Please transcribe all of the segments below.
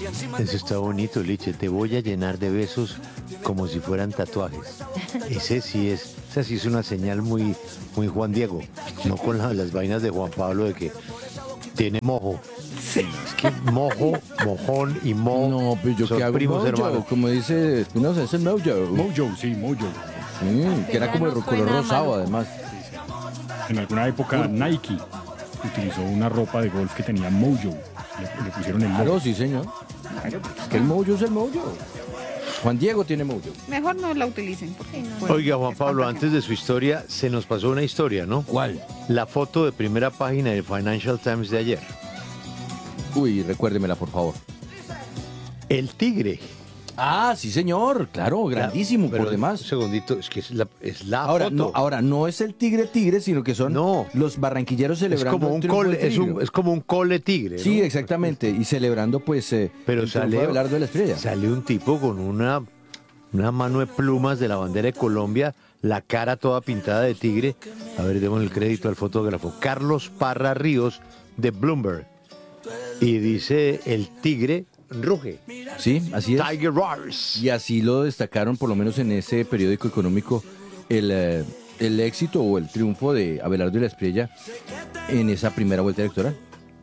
Eso está bonito, Liche. Te voy a llenar de besos como si fueran tatuajes. Esa sí es una señal muy, muy Juan Diego. No con las vainas de Juan Pablo de que tiene mojo. Sí. Es que mojo, mojón y mojo No, pero yo son que hago primos mojo, hermanos. como dice Espinosa, es el mojo. Mojo, sí, Mojo. Sí, que era como el color rosado, además. En alguna época Nike utilizó una ropa de golf que tenía Mojo. Le pusieron el Claro, logo. sí, señor. Es que el mojo es el mojo. Juan Diego tiene mojo. Mejor no la utilicen. Porque no, Oiga, Juan Pablo, antes de su historia, se nos pasó una historia, ¿no? ¿Cuál? La foto de primera página del Financial Times de ayer. Uy, recuérdemela, por favor. El tigre. Ah, sí, señor. Claro, grandísimo, Pero, por demás. Un segundito, es que es la Ahora foto. no es el tigre, sino que son No. los barranquilleros Es celebrando como el un triunfo cole, del Tigre. es como un cole tigre, ¿no? Sí, exactamente. Y celebrando, pues, Pero el triunfo de sale, Abelardo de la Estrella. sale un tipo con una mano de plumas de la bandera de Colombia, la cara toda pintada de tigre. A ver, demos el crédito al fotógrafo. Carlos Parra Ríos, de Bloomberg. Y dice, el tigre ruge. Sí, así es. Tiger Roars. Y así lo destacaron, por lo menos en ese periódico económico, el éxito o el triunfo de Abelardo de la Estrella en esa primera vuelta electoral.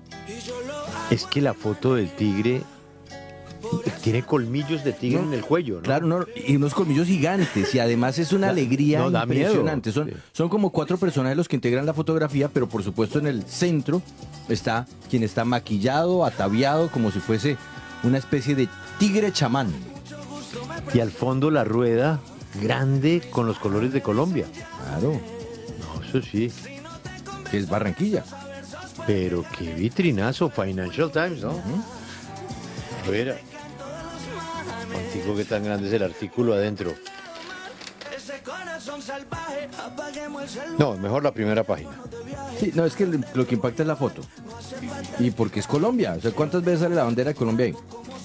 Es que la foto del tigre tiene colmillos de tigre en el cuello, ¿no? Claro, no, y unos colmillos gigantes, y además es una alegría no, da miedo. impresionante. Son, Sí. son como 4 personajes los que integran la fotografía, pero por supuesto en el centro está quien está maquillado, ataviado, como si fuese una especie de tigre chamán. Y al fondo la rueda grande con los colores de Colombia. Claro, No, eso sí. que es Barranquilla. Pero qué vitrinazo, Financial Times, ¿no? A ver, contigo qué tan grande es el artículo adentro. No, mejor la primera página. Sí, no, es que lo que impacta es la foto. Y porque es Colombia. O sea, ¿cuántas veces sale la bandera de Colombia ahí?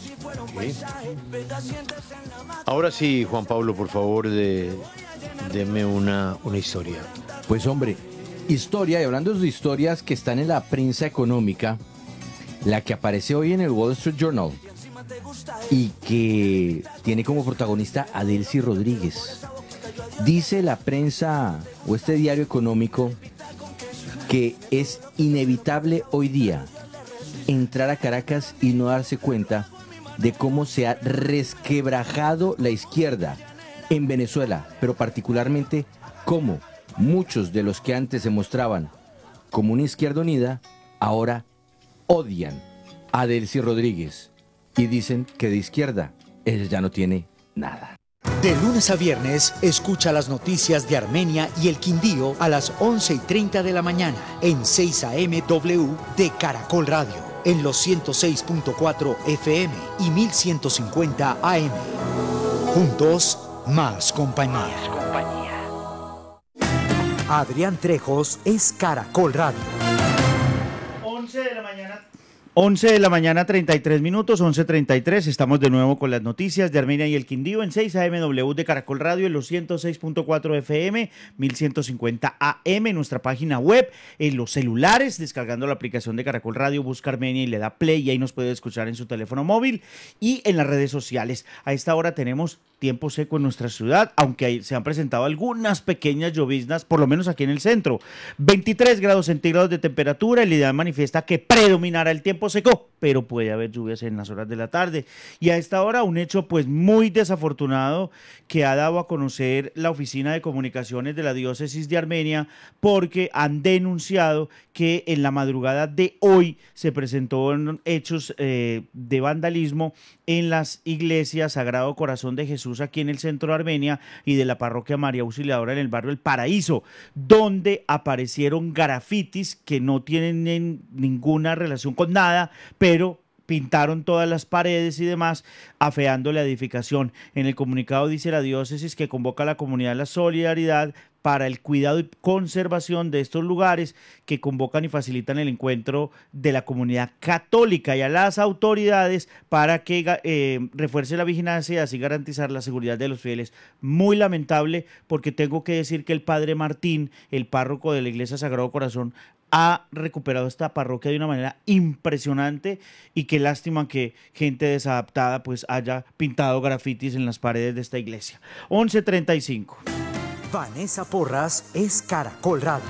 Ahora sí, Juan Pablo, por favor, deme una historia. Pues hombre, historia, y hablando de historias que están en la prensa económica, la que aparece hoy en el Wall Street Journal y que tiene como protagonista a Delcy Rodríguez. Dice la prensa o este diario económico que es inevitable hoy día entrar a Caracas y no darse cuenta de cómo se ha resquebrajado la izquierda en Venezuela, pero particularmente cómo muchos de los que antes se mostraban como una izquierda unida, ahora odian a Delcy Rodríguez y dicen que de izquierda ella ya no tiene nada. De lunes a viernes, escucha las noticias de Armenia y el Quindío a las 11:30 de la mañana en 6 AM W de Caracol Radio, en los 106.4 FM y 1150 AM. Juntos, más compañía. Adrián Trejos es Caracol Radio. 11 de la mañana, 33 minutos, 11:33. Estamos de nuevo con las noticias de Armenia y el Quindío en 6 AMW de Caracol Radio, en los 106.4 FM, 1150 AM, en nuestra página web, en los celulares, descargando la aplicación de Caracol Radio, busca Armenia y le da play y ahí nos puede escuchar en su teléfono móvil y en las redes sociales. A esta hora tenemos tiempo seco en nuestra ciudad, aunque se han presentado algunas pequeñas lloviznas, por lo menos aquí en el centro. 23 grados centígrados de temperatura, el IDEAM manifiesta que predominará el tiempo seco, pero puede haber lluvias en las horas de la tarde. Y a esta hora un hecho pues muy desafortunado que ha dado a conocer la Oficina de Comunicaciones de la Diócesis de Armenia, porque han denunciado que en la madrugada de hoy se presentó hechos de vandalismo en las iglesias Sagrado Corazón de Jesús aquí en el centro de Armenia y de la parroquia María Auxiliadora en el barrio El Paraíso, donde aparecieron grafitis que no tienen ninguna relación con nada, pero pintaron todas las paredes y demás, afeando la edificación. En el comunicado dice la diócesis que convoca a la comunidad a la solidaridad para el cuidado y conservación de estos lugares, que convocan y facilitan el encuentro de la comunidad católica, y a las autoridades para que refuerce la vigilancia y así garantizar la seguridad de los fieles. Muy lamentable, porque tengo que decir que el padre Martín, el párroco de la iglesia Sagrado Corazón, ha recuperado esta parroquia de una manera impresionante y qué lástima que gente desadaptada pues haya pintado grafitis en las paredes de esta iglesia. 11:35. Vanessa Porras es Caracol Radio.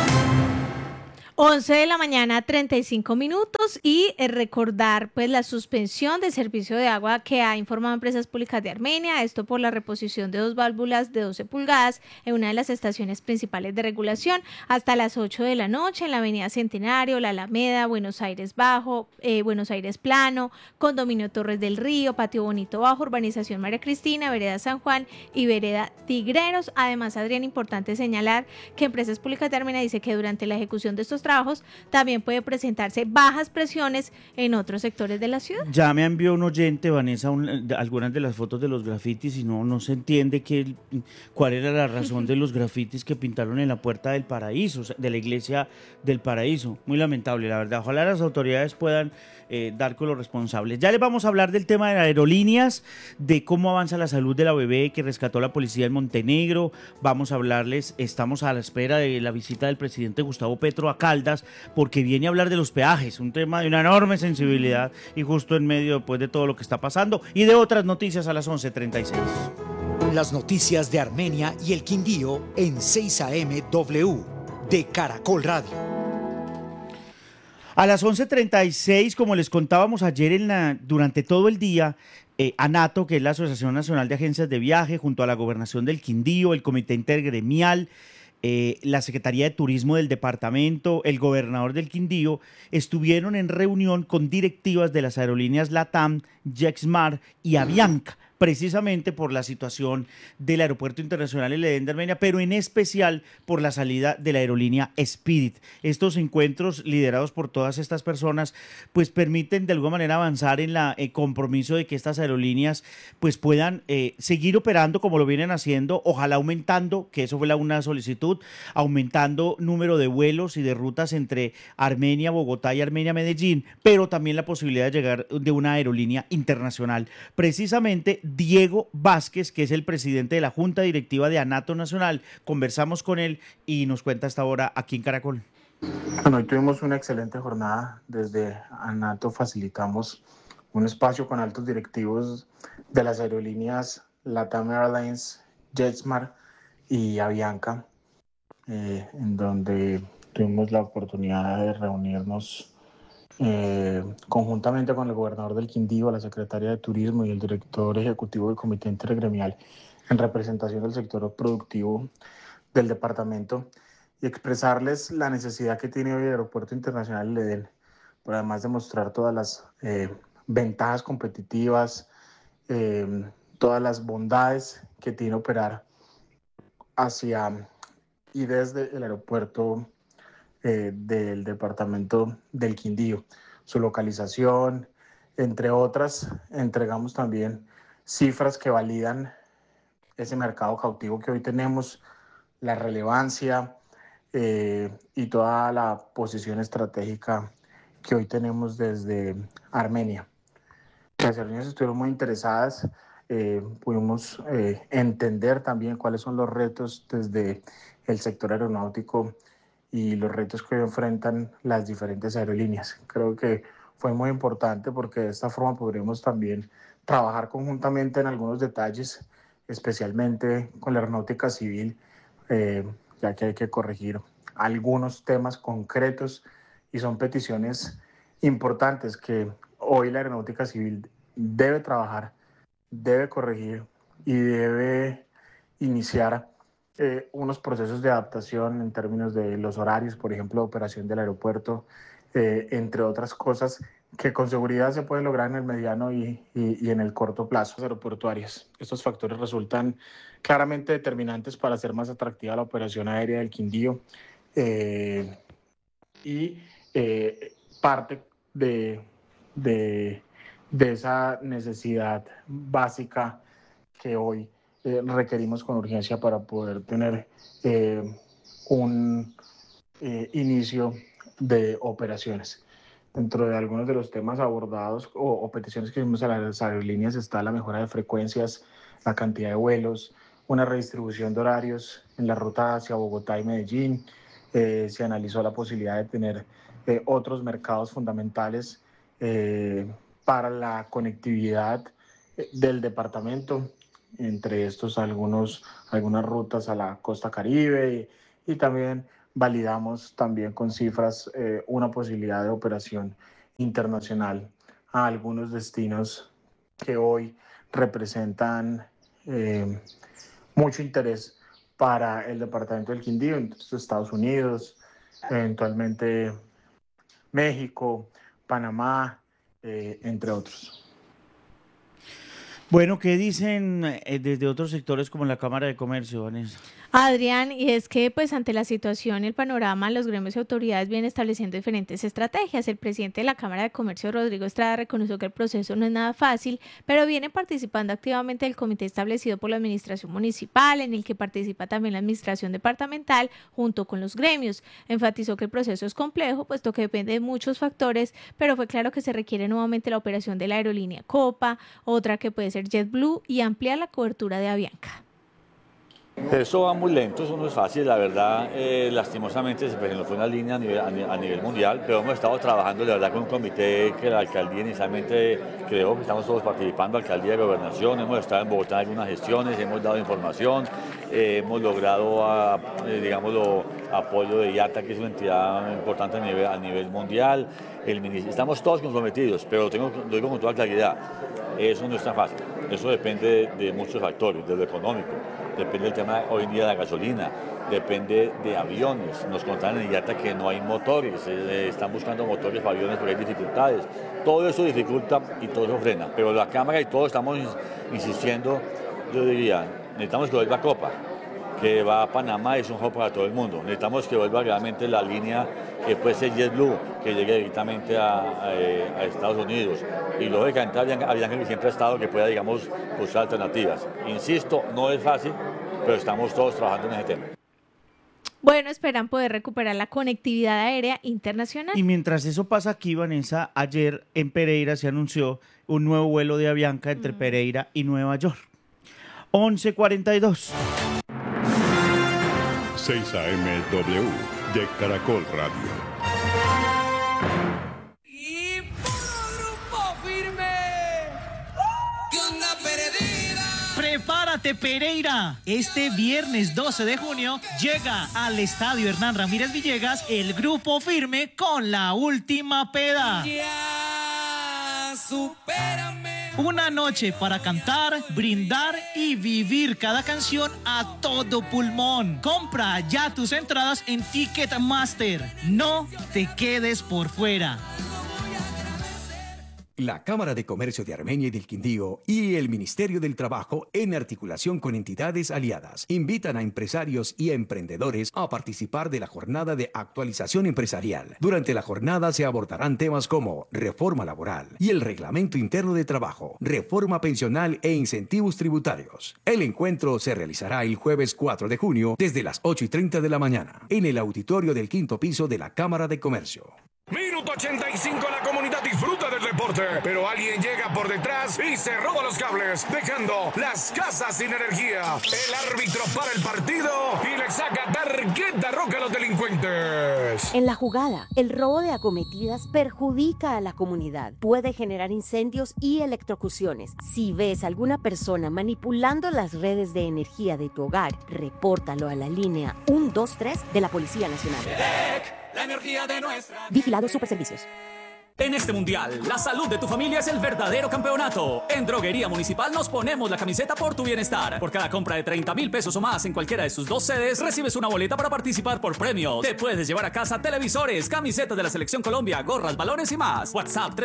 11 de la mañana, 35 minutos, y recordar pues la suspensión del servicio de agua que ha informado Empresas Públicas de Armenia, esto por la reposición de 2 válvulas de 12 pulgadas en una de las estaciones principales de regulación hasta las 8 de la noche en la Avenida Centenario, La Alameda, Buenos Aires Bajo, Buenos Aires Plano, Condominio Torres del Río, Patio Bonito Bajo, Urbanización María Cristina, Vereda San Juan y Vereda Tigreros. Además, Adrián, importante señalar que Empresas Públicas de Armenia dice que durante la ejecución de estos trabajos también puede presentarse bajas presiones en otros sectores de la ciudad. Ya me envió un oyente, Vanessa, algunas de las fotos de los grafitis y no se entiende cuál era la razón de los grafitis que pintaron en la Puerta del Paraíso, de la Iglesia del Paraíso. Muy lamentable, la verdad. Ojalá las autoridades puedan dar con los responsables. Ya les vamos a hablar del tema de las aerolíneas, de cómo avanza la salud de la bebé que rescató la policía en Montenegro. Vamos a hablarles, estamos a la espera de la visita del presidente Gustavo Petro a Caldas, porque viene a hablar de los peajes, un tema de una enorme sensibilidad y justo en medio después de todo lo que está pasando y de otras noticias a las 11:36. Las noticias de Armenia y el Quindío en 6 AM W de Caracol Radio. A las 11:36, como les contábamos ayer durante todo el día, ANATO, que es la Asociación Nacional de Agencias de Viaje, junto a la Gobernación del Quindío, el Comité Intergremial, la Secretaría de Turismo del departamento, el gobernador del Quindío, estuvieron en reunión con directivas de las aerolíneas LATAM, JetSmart y Avianca, precisamente por la situación del Aeropuerto Internacional El Edén de Armenia, pero en especial por la salida de la aerolínea Spirit. Estos encuentros liderados por todas estas personas pues permiten de alguna manera avanzar en el compromiso de que estas aerolíneas pues puedan seguir operando como lo vienen haciendo, ojalá aumentando, que eso fue una solicitud, aumentando número de vuelos y de rutas entre Armenia, Bogotá y Armenia, Medellín, pero también la posibilidad de llegar de una aerolínea internacional. Precisamente Diego Vázquez, que es el presidente de la Junta Directiva de ANATO Nacional, conversamos con él y nos cuenta hasta ahora aquí en Caracol. Bueno, hoy tuvimos una excelente jornada. Desde ANATO facilitamos un espacio con altos directivos de las aerolíneas LATAM Airlines, JetSmart y Avianca, en donde tuvimos la oportunidad de reunirnos conjuntamente con el gobernador del Quindío, la secretaria de Turismo y el director ejecutivo del Comité Intergremial en representación del sector productivo del departamento y expresarles la necesidad que tiene hoy el Aeropuerto Internacional El Edén, por además de mostrar todas las ventajas competitivas, todas las bondades que tiene operar hacia y desde el aeropuerto del departamento del Quindío, su localización, entre otras. Entregamos también cifras que validan ese mercado cautivo que hoy tenemos, la relevancia y toda la posición estratégica que hoy tenemos desde Armenia. Las aerolíneas estuvieron muy interesadas, pudimos entender también cuáles son los retos desde el sector aeronáutico y los retos que enfrentan las diferentes aerolíneas. Creo que fue muy importante porque de esta forma podremos también trabajar conjuntamente en algunos detalles, especialmente con la aeronáutica civil, ya que hay que corregir algunos temas concretos y son peticiones importantes que hoy la aeronáutica civil debe trabajar, debe corregir y debe iniciar unos procesos de adaptación en términos de los horarios, por ejemplo, de operación del aeropuerto, entre otras cosas que con seguridad se pueden lograr en el mediano y en el corto plazo aeroportuarios. Estos factores resultan claramente determinantes para hacer más atractiva la operación aérea del Quindío y parte de esa necesidad básica que hoy requerimos con urgencia para poder tener un inicio de operaciones. Dentro de algunos de los temas abordados o peticiones que hicimos a las aerolíneas está la mejora de frecuencias, la cantidad de vuelos, una redistribución de horarios en la ruta hacia Bogotá y Medellín, se analizó la posibilidad de tener otros mercados fundamentales para la conectividad del departamento, entre estos algunas rutas a la costa Caribe y también validamos también con cifras una posibilidad de operación internacional a algunos destinos que hoy representan mucho interés para el departamento del Quindío, entonces Estados Unidos, eventualmente México, Panamá, entre otros. Bueno, ¿qué dicen desde otros sectores como la Cámara de Comercio, Vanessa? Adrián, y es que pues ante la situación y el panorama, los gremios y autoridades vienen estableciendo diferentes estrategias. El presidente de la Cámara de Comercio, Rodrigo Estrada, reconoció que el proceso no es nada fácil, pero viene participando activamente el comité establecido por la administración municipal, en el que participa también la administración departamental junto con los gremios. Enfatizó que el proceso es complejo, puesto que depende de muchos factores, pero fue claro que se requiere nuevamente la operación de la aerolínea Copa, otra que puede ser JetBlue, y ampliar la cobertura de Avianca. Eso va muy lento, eso no es fácil, la verdad, lastimosamente se nos fue una línea a nivel mundial, pero hemos estado trabajando, la verdad, con un comité que la alcaldía inicialmente creó, que estamos todos participando, alcaldía de gobernación, hemos estado en Bogotá en algunas gestiones, hemos dado información, hemos logrado, apoyo de IATA, que es una entidad importante a nivel mundial, estamos todos comprometidos, pero lo digo con toda claridad, eso no es tan fácil, eso depende de muchos factores, de lo económico. Depende del tema hoy en día de la gasolina, depende de aviones. Nos contaron en IATA que no hay motores, están buscando motores para aviones porque hay dificultades. Todo eso dificulta y todo eso frena. Pero la Cámara y todos estamos insistiendo, yo diría, necesitamos que vuelva Copa, que va a Panamá, es un juego para todo el mundo. Necesitamos que vuelva realmente la línea que puede ser JetBlue, que llegue directamente a Estados Unidos. Y lógicamente Avianca que siempre ha estado, que pueda, digamos, buscar alternativas. Insisto, no es fácil, pero estamos todos trabajando en ese tema. Bueno, esperan poder recuperar la conectividad aérea internacional. Y mientras eso pasa aquí, Vanessa, ayer en Pereira se anunció un nuevo vuelo de Avianca entre Pereira y Nueva York. 11:42. 6 AM W de Caracol Radio. Y puro grupo firme. ¿Qué onda, Pereira? Prepárate, Pereira. Este viernes 12 de junio llega al Estadio Hernán Ramírez Villegas el grupo firme con La Última Peda. Ya, supérame. Una noche para cantar, brindar y vivir cada canción a todo pulmón. Compra ya tus entradas en Ticketmaster. No te quedes por fuera. La Cámara de Comercio de Armenia y del Quindío y el Ministerio del Trabajo, en articulación con entidades aliadas, invitan a empresarios y emprendedores a participar de la jornada de actualización empresarial. Durante la jornada se abordarán temas como reforma laboral y el reglamento interno de trabajo, reforma pensional e incentivos tributarios. El encuentro se realizará el jueves 4 de junio desde las 8:30 de la mañana en el auditorio del 5º piso de la Cámara de Comercio. Minuto 85, la comunidad disfruta del deporte, pero alguien llega por detrás y se roba los cables, dejando las casas sin energía. El árbitro para el partido y le saca tarjeta roja a los delincuentes. En la jugada, el robo de acometidas perjudica a la comunidad, puede generar incendios y electrocuciones. Si ves a alguna persona manipulando las redes de energía de tu hogar, repórtalo a la línea 123 de la Policía Nacional. La energía de nuestra... Vigilado Superservicios. En este mundial, la salud de tu familia es el verdadero campeonato. En Droguería Municipal nos ponemos la camiseta por tu bienestar. Por cada compra de 30,000 pesos o más en cualquiera de sus 2 sedes, recibes una boleta para participar por premios. Te puedes llevar a casa televisores, camisetas de la Selección Colombia, gorras, balones y más. WhatsApp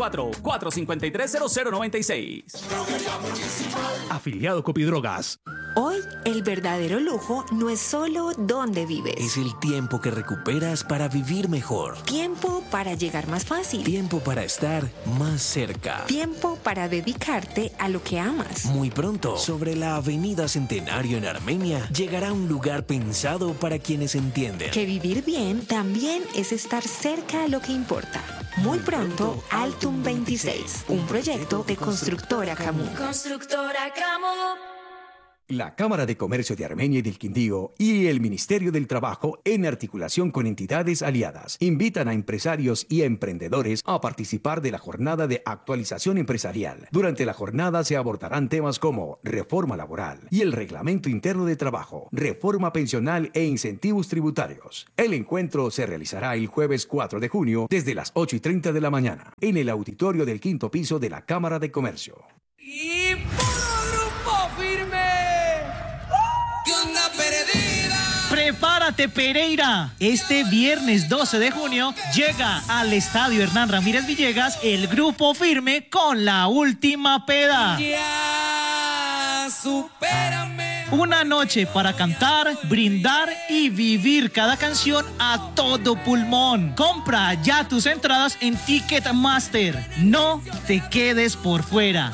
324-453-0096. Afiliado Copidrogas. Hoy, el verdadero lujo no es solo dónde vives. Es el tiempo que recuperas para vivir mejor. Tiempo para llegar más fácil. Tiempo para estar más cerca. Tiempo para dedicarte a lo que amas. Muy pronto, sobre la Avenida Centenario en Armenia, llegará un lugar pensado para quienes entienden que vivir bien también es estar cerca a lo que importa. Muy pronto, Altum 26, un proyecto de Constructora Camus. Constructora Camus. La Cámara de Comercio de Armenia y del Quindío y el Ministerio del Trabajo, en articulación con entidades aliadas, invitan a empresarios y emprendedores a participar de la jornada de actualización empresarial. Durante la jornada se abordarán temas como reforma laboral y el reglamento interno de trabajo, reforma pensional e incentivos tributarios. El encuentro se realizará el jueves 4 de junio desde las 8:30 de la mañana en el auditorio del 5º piso de la Cámara de Comercio. Y puro grupo firme. ¿Qué onda, perdida? Prepárate, Pereira. Este viernes 12 de junio llega al Estadio Hernán Ramírez Villegas el grupo firme con La Última Peda. Ya, supérame. Una noche para cantar, brindar y vivir cada canción a todo pulmón. Compra ya tus entradas en Ticketmaster. No te quedes por fuera.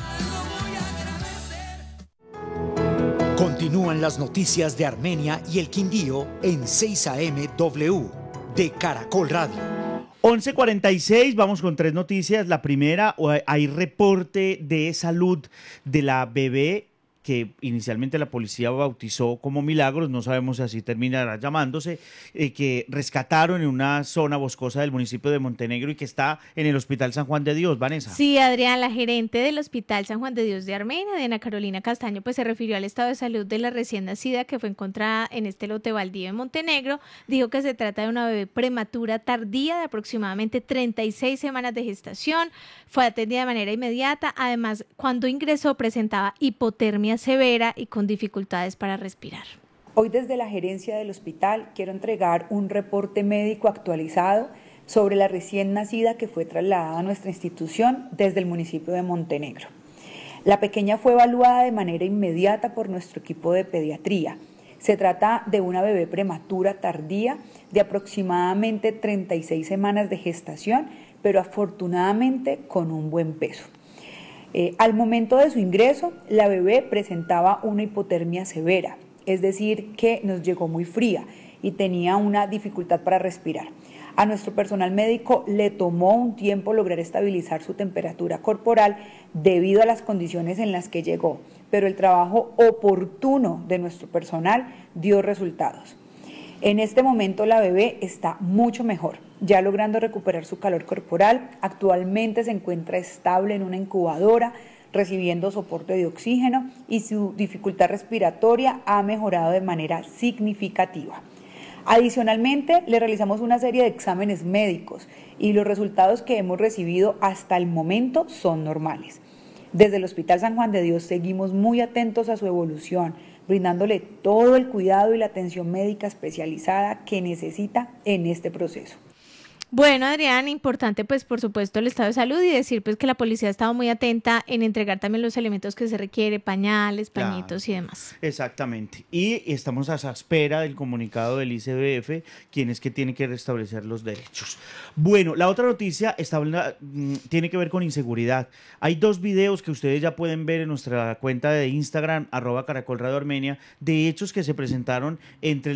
Continúan las noticias de Armenia y el Quindío en 6 AM W de Caracol Radio. 11:46, vamos con 3 noticias. La primera, hay reporte de salud de la bebé que inicialmente la policía bautizó como Milagros, no sabemos si así terminará llamándose, que rescataron en una zona boscosa del municipio de Montenegro y que está en el Hospital San Juan de Dios. Vanessa. Sí, Adrián, la gerente del Hospital San Juan de Dios de Armenia, Diana Carolina Castaño, pues se refirió al estado de salud de la recién nacida que fue encontrada en este lote baldío en Montenegro. Dijo que se trata de una bebé prematura tardía de aproximadamente 36 semanas de gestación. Fue atendida de manera inmediata. Además, cuando ingresó presentaba hipotermia severa y con dificultades para respirar. Hoy desde la gerencia del hospital quiero entregar un reporte médico actualizado sobre la recién nacida que fue trasladada a nuestra institución desde el municipio de Montenegro. La pequeña fue evaluada de manera inmediata por nuestro equipo de pediatría. Se trata de una bebé prematura tardía de aproximadamente 36 semanas de gestación, pero afortunadamente con un buen peso. Al momento de su ingreso, la bebé presentaba una hipotermia severa, es decir, que nos llegó muy fría y tenía una dificultad para respirar. A nuestro personal médico le tomó un tiempo lograr estabilizar su temperatura corporal debido a las condiciones en las que llegó, pero el trabajo oportuno de nuestro personal dio resultados. En este momento la bebé está mucho mejor, ya logrando recuperar su calor corporal. Actualmente se encuentra estable en una incubadora, recibiendo soporte de oxígeno y su dificultad respiratoria ha mejorado de manera significativa. Adicionalmente, le realizamos una serie de exámenes médicos y los resultados que hemos recibido hasta el momento son normales. Desde el Hospital San Juan de Dios seguimos muy atentos a su evolución, brindándole todo el cuidado y la atención médica especializada que necesita en este proceso. Bueno, Adrián, importante pues por supuesto el estado de salud y decir pues que la policía ha estado muy atenta en entregar también los elementos que se requiere, pañales, pañitos y demás. Exactamente. Y estamos a esa espera del comunicado del ICBF, quien es que tiene que restablecer los derechos. Bueno, la otra noticia tiene que ver con inseguridad. Hay 2 videos que ustedes ya pueden ver en nuestra cuenta de Instagram, @CaracolRadioArmenia, de hechos que se presentaron entre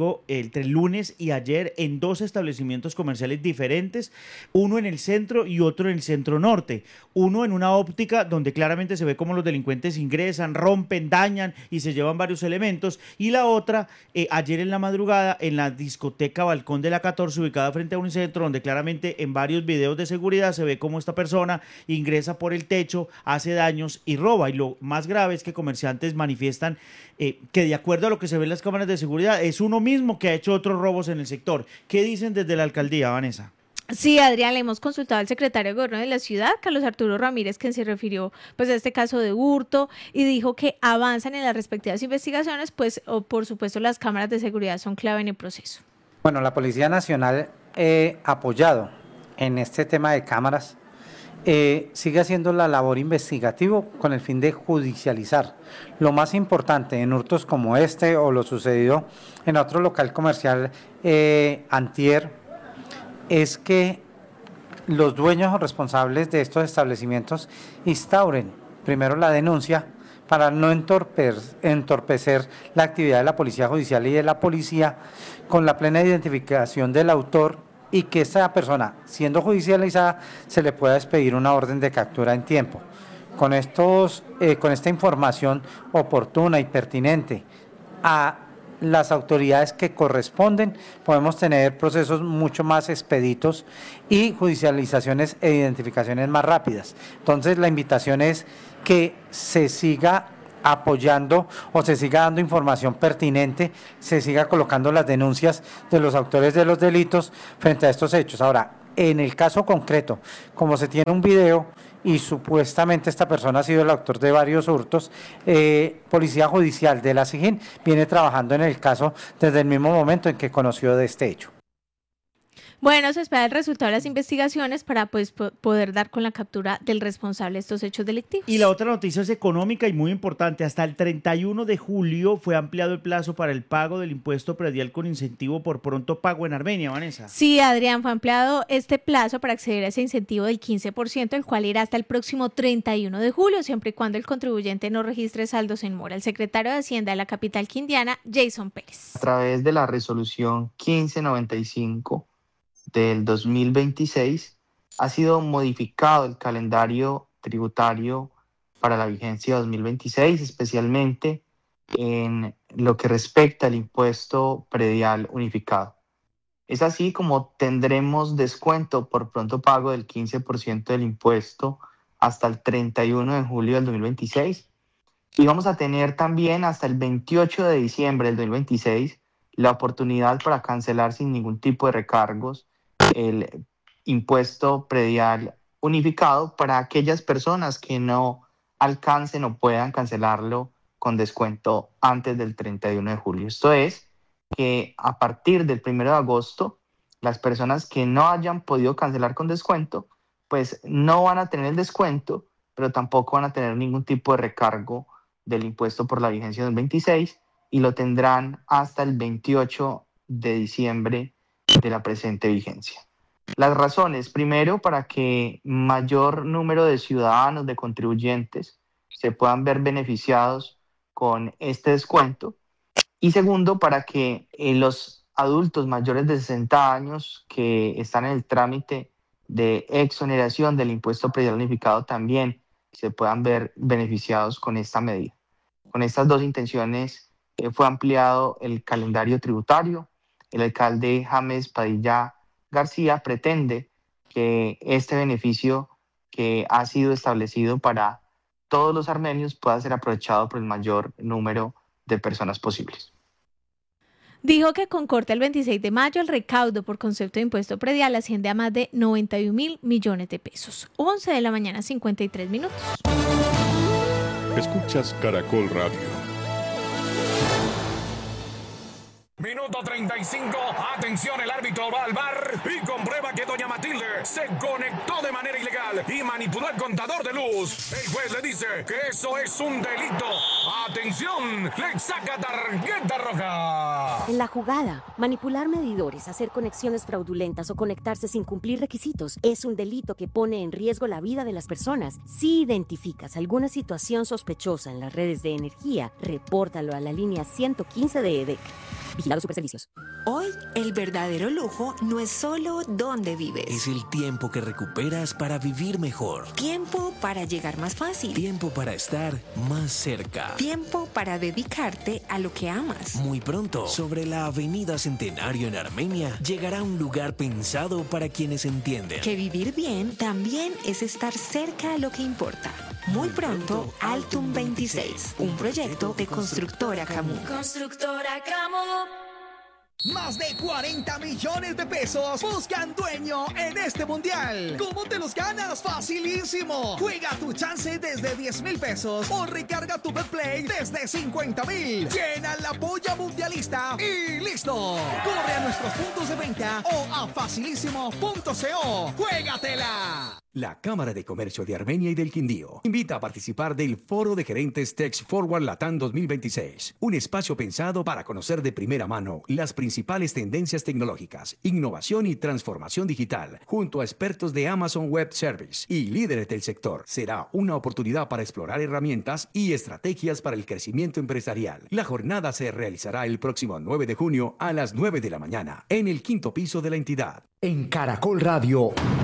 el lunes y ayer en 2 establecimientos comerciales diferentes, uno en el centro y otro en el centro norte, uno en una óptica donde claramente se ve cómo los delincuentes ingresan, rompen, dañan y se llevan varios elementos, y la otra ayer en la madrugada en la discoteca Balcón de la 14 ubicada frente a un centro donde claramente en varios videos de seguridad se ve cómo esta persona ingresa por el techo, hace daños y roba, y lo más grave es que comerciantes manifiestan que de acuerdo a lo que se ve en las cámaras de seguridad es uno mismo que ha hecho otros robos en el sector. ¿Qué dicen desde la alcaldía, Vanessa? Sí, Adrián, le hemos consultado al secretario de Gobierno de la ciudad, Carlos Arturo Ramírez, quien se refirió pues a este caso de hurto y dijo que avanzan en las respectivas investigaciones, pues por supuesto las cámaras de seguridad son clave en el proceso. Bueno, la Policía Nacional apoyado en este tema de cámaras sigue haciendo la labor investigativa con el fin de judicializar. Lo más importante en hurtos como este o lo sucedido en otro local comercial antier es que los dueños o responsables de estos establecimientos instauren primero la denuncia para no entorpecer la actividad de la Policía Judicial y de la policía con la plena identificación del autor y que esta persona, siendo judicializada, se le pueda expedir una orden de captura en tiempo. con esta información oportuna y pertinente a las autoridades que corresponden, podemos tener procesos mucho más expeditos y judicializaciones e identificaciones más rápidas. Entonces, la invitación es que se siga apoyando o se siga dando información pertinente, se siga colocando las denuncias de los autores de los delitos frente a estos hechos. Ahora, en el caso concreto, como se tiene un video y supuestamente esta persona ha sido el autor de varios hurtos, Policía Judicial de la SIJIN viene trabajando en el caso desde el mismo momento en que conoció de este hecho. Bueno, se espera el resultado de las investigaciones para pues, poder dar con la captura del responsable de estos hechos delictivos. Y la otra noticia es económica y muy importante. Hasta el 31 de julio fue ampliado el plazo para el pago del impuesto predial con incentivo por pronto pago en Armenia, Vanessa. Sí, Adrián, fue ampliado este plazo para acceder a ese incentivo del 15%, el cual irá hasta el próximo 31 de julio, siempre y cuando el contribuyente no registre saldos en mora. El secretario de Hacienda de la capital quindiana, Jason Pérez. A través de la resolución 1595 del 2026 ha sido modificado el calendario tributario para la vigencia 2026, especialmente en lo que respecta al impuesto predial unificado. Es así como tendremos descuento por pronto pago del 15% del impuesto hasta el 31 de julio del 2026 y vamos a tener también hasta el 28 de diciembre del 2026 la oportunidad para cancelar sin ningún tipo de recargos el impuesto predial unificado para aquellas personas que no alcancen o puedan cancelarlo con descuento antes del 31 de julio. Esto es que a partir del 1 de agosto, las personas que no hayan podido cancelar con descuento, pues no van a tener el descuento, pero tampoco van a tener ningún tipo de recargo del impuesto por la vigencia del 26 y lo tendrán hasta el 28 de diciembre de la presente vigencia. Las razones, primero, para que mayor número de ciudadanos, de contribuyentes, se puedan ver beneficiados con este descuento. Y segundo, para que los adultos mayores de 60 años que están en el trámite de exoneración del impuesto predial unificado también se puedan ver beneficiados con esta medida. Con estas dos intenciones fue ampliado el calendario tributario. El alcalde James Padilla García pretende que este beneficio que ha sido establecido para todos los armenios pueda ser aprovechado por el mayor número de personas posibles. Dijo que con corte el 26 de mayo el recaudo por concepto de impuesto predial asciende a más de 91.000 millones de pesos. 11 de la mañana, 53 minutos. Escuchas Caracol Radio. Minuto 35, atención, el árbitro va al VAR y comprueba que doña Matilde se conectó de manera ilegal y manipuló el contador de luz. El juez le dice que eso es un delito. Atención, le saca tarjeta roja. En la jugada, manipular medidores, hacer conexiones fraudulentas o conectarse sin cumplir requisitos es un delito que pone en riesgo la vida de las personas. Si identificas alguna situación sospechosa en las redes de energía, repórtalo a la línea 115 de EDEC. Vigilado Superservicios. Hoy, el verdadero lujo no es solo dónde vives. Es el tiempo que recuperas para vivir mejor. Tiempo para llegar más fácil. Tiempo para estar más cerca. Tiempo para dedicarte a lo que amas. Muy pronto, sobre la Avenida Centenario en Armenia, llegará un lugar pensado para quienes entienden. Que vivir bien también es estar cerca a lo que importa. Muy pronto, Altum 26, un proyecto de Constructora Camus. Constructora Camus. Más de 40 millones de pesos buscan dueño en este mundial. ¿Cómo te los ganas? Facilísimo. Juega tu chance desde 10,000 pesos o recarga tu BetPlay desde 50,000. Llena la polla mundialista y listo. Corre a nuestros puntos de venta o a facilísimo.co. ¡Juégatela! La Cámara de Comercio de Armenia y del Quindío invita a participar del Foro de Gerentes Tech Forward Latam 2026, un espacio pensado para conocer de primera mano las principales tendencias tecnológicas, innovación y transformación digital, junto a expertos de Amazon Web Service y líderes del sector. Será una oportunidad para explorar herramientas y estrategias para el crecimiento empresarial. La jornada se realizará el próximo 9 de junio a las 9 de la mañana en el 5º piso de la entidad. En Caracol Radio.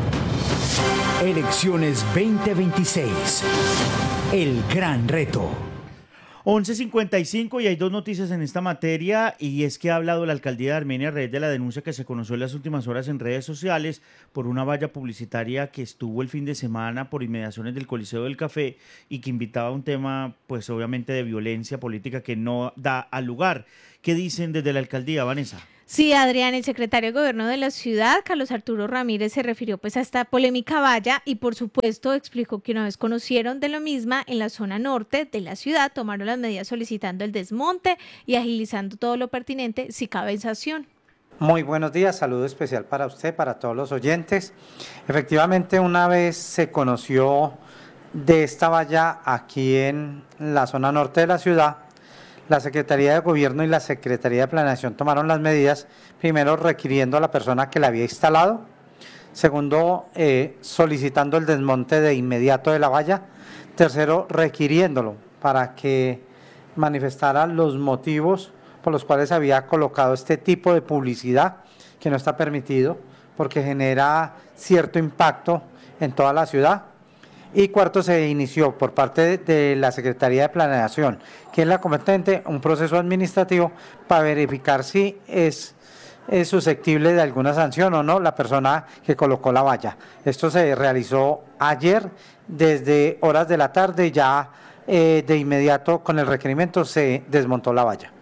Elecciones 2026. El gran reto. 11:55 y hay dos noticias en esta materia, y es que ha hablado la alcaldía de Armenia a raíz de la denuncia que se conoció en las últimas horas en redes sociales por una valla publicitaria que estuvo el fin de semana por inmediaciones del Coliseo del Café y que invitaba a un tema pues obviamente de violencia política que no da al lugar. ¿Qué dicen desde la alcaldía, Vanessa? Sí, Adrián, el secretario de Gobierno de la ciudad, Carlos Arturo Ramírez, se refirió pues a esta polémica valla y por supuesto explicó que una vez conocieron de la misma en la zona norte de la ciudad, tomaron las medidas solicitando el desmonte y agilizando todo lo pertinente si cabe sanción. Muy buenos días, saludo especial para usted, para todos los oyentes. Efectivamente, una vez se conoció de esta valla aquí en la zona norte de la ciudad, la Secretaría de Gobierno y la Secretaría de Planeación tomaron las medidas, primero requiriendo a la persona que la había instalado, segundo solicitando el desmonte de inmediato de la valla, tercero requiriéndolo para que manifestara los motivos por los cuales había colocado este tipo de publicidad que no está permitido porque genera cierto impacto en toda la ciudad. Y cuarto, se inició por parte de la Secretaría de Planeación, que es la competente, un proceso administrativo para verificar si es susceptible de alguna sanción o no la persona que colocó la valla. Esto se realizó ayer desde horas de la tarde, ya de inmediato con el requerimiento se desmontó la valla.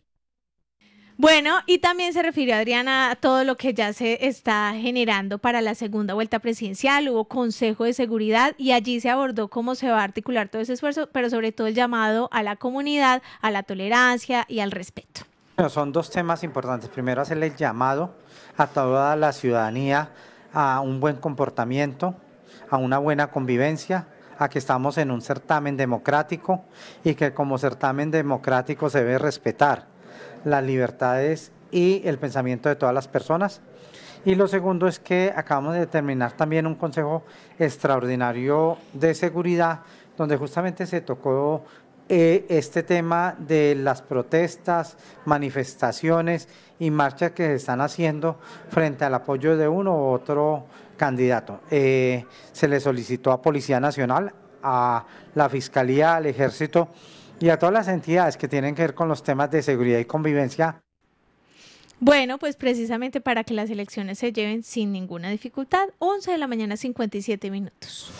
Bueno, y también se refirió Adriana a todo lo que ya se está generando para la segunda vuelta presidencial. Hubo Consejo de Seguridad y allí se abordó cómo se va a articular todo ese esfuerzo, pero sobre todo el llamado a la comunidad, a la tolerancia y al respeto. Bueno, son dos temas importantes. Primero, hacerle el llamado a toda la ciudadanía a un buen comportamiento, a una buena convivencia, a que estamos en un certamen democrático y que como certamen democrático se debe respetar las libertades y el pensamiento de todas las personas. Y lo segundo es que acabamos de terminar también un consejo extraordinario de seguridad donde justamente se tocó este tema de las protestas, manifestaciones y marchas que se están haciendo frente al apoyo de uno u otro candidato. Se le solicitó a Policía Nacional, a la Fiscalía, al Ejército y a todas las entidades que tienen que ver con los temas de seguridad y convivencia. Bueno, pues precisamente para que las elecciones se lleven sin ninguna dificultad, 11:57 a.m.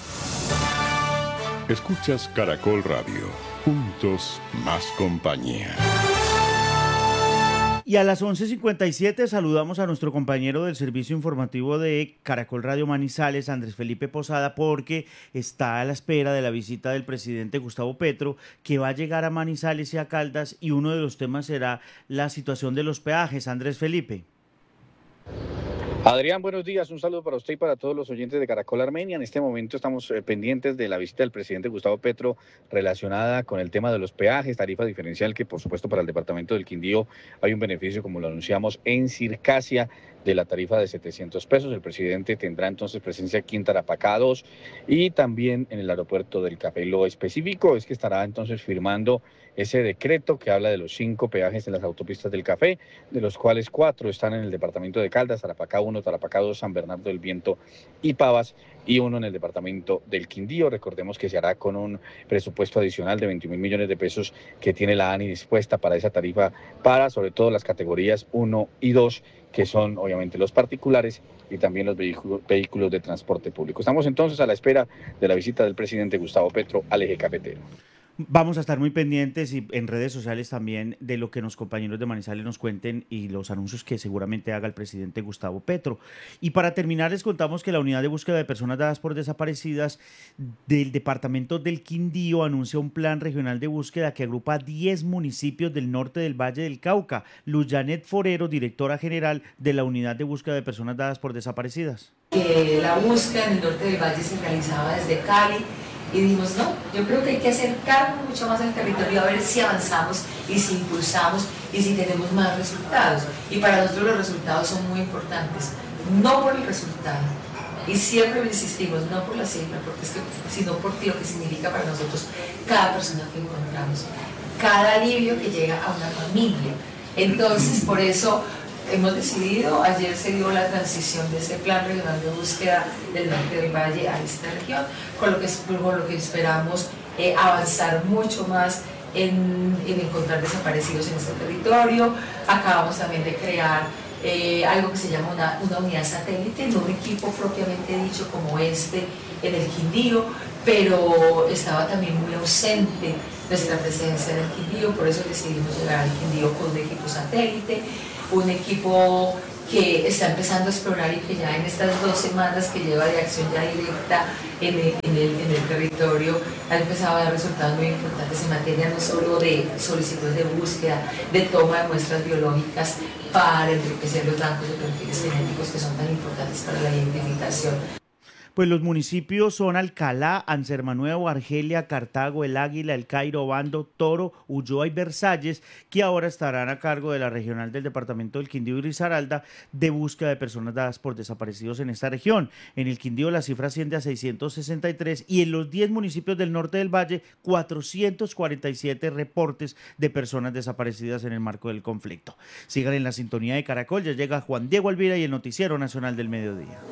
Escuchas Caracol Radio, juntos más compañía. Y a las 11:57 saludamos a nuestro compañero del servicio informativo de Caracol Radio Manizales, Andrés Felipe Posada, porque está a la espera de la visita del presidente Gustavo Petro, que va a llegar a Manizales y a Caldas, y uno de los temas será la situación de los peajes. Andrés Felipe. Adrián, buenos días, un saludo para usted y para todos los oyentes de Caracol Armenia. En este momento estamos pendientes de la visita del presidente Gustavo Petro relacionada con el tema de los peajes, tarifa diferencial, que por supuesto para el departamento del Quindío hay un beneficio, como lo anunciamos, en Circasia, de la tarifa de 700 pesos. El presidente tendrá entonces presencia aquí en Tarapacá 2 y también en el aeropuerto del Café. Lo específico es que estará entonces firmando ese decreto que habla de los 5 peajes en las autopistas del Café, de los cuales 4 están en el departamento de Caldas, Tarapacá 1, Tarapacá 2, San Bernardo del Viento y Pavas, y uno en el departamento del Quindío. Recordemos que se hará con un presupuesto adicional de 21.000 millones de pesos que tiene la ANI dispuesta para esa tarifa, para sobre todo las categorías 1 y 2, que son obviamente los particulares y también los vehículos de transporte público. Estamos entonces a la espera de la visita del presidente Gustavo Petro al eje cafetero. Vamos a estar muy pendientes y en redes sociales también de lo que los compañeros de Manizales nos cuenten y los anuncios que seguramente haga el presidente Gustavo Petro. Y para terminar, les contamos que la Unidad de Búsqueda de Personas Dadas por Desaparecidas del Departamento del Quindío anuncia un plan regional de búsqueda que agrupa 10 municipios del norte del Valle del Cauca. Luz Janet Forero, directora general de la Unidad de Búsqueda de Personas Dadas por Desaparecidas. La búsqueda en el norte del Valle se realizaba desde Cali. Y dijimos, no, yo creo que hay que acercarnos mucho más al territorio a ver si avanzamos y si impulsamos y si tenemos más resultados. Y para nosotros los resultados son muy importantes, no por el resultado. Y siempre lo insistimos, no por la cifra, porque es que, sino por lo que significa para nosotros cada persona que encontramos, cada alivio que llega a una familia. Entonces, por eso hemos decidido, ayer se dio la transición de ese plan regional de búsqueda del norte del valle a esta región, con lo que esperamos avanzar mucho más en encontrar desaparecidos en este territorio. Acabamos también de crear algo que se llama una unidad satélite, no un equipo propiamente dicho como este en el Quindío, pero estaba también muy ausente nuestra presencia en el Quindío, por eso decidimos llegar al Quindío con un equipo satélite, un equipo que está empezando a explorar y que ya en estas 2 semanas que lleva de acción ya directa en el territorio ha empezado a dar resultados muy importantes en materia no solo de solicitudes de búsqueda, de toma de muestras biológicas para enriquecer los bancos de perfiles genéticos que son tan importantes para la identificación. Pues los municipios son Alcalá, Ansermanuevo, Argelia, Cartago, El Águila, El Cairo, Bando, Toro, Ulloa y Versalles, que ahora estarán a cargo de la regional del departamento del Quindío y Risaralda de búsqueda de personas dadas por desaparecidos en esta región. En el Quindío la cifra asciende a 663 y en los 10 municipios del norte del valle 447 reportes de personas desaparecidas en el marco del conflicto. Sigan en la sintonía de Caracol, ya llega Juan Diego Alvira y el Noticiero Nacional del Mediodía.